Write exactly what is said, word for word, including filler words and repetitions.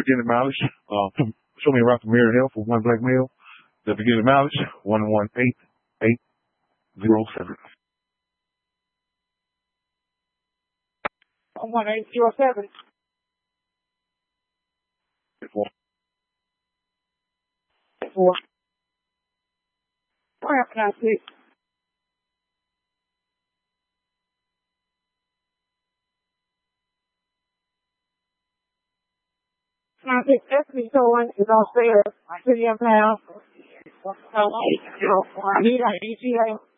beginning mileage. Uh, show me around from Mirror Hill for one black male. The beginning mileage, one one eight eight zero seven. one one eight zero seven. Four. Four. Where can I see? I think S B going is on sale. I see him now. I need a E T A.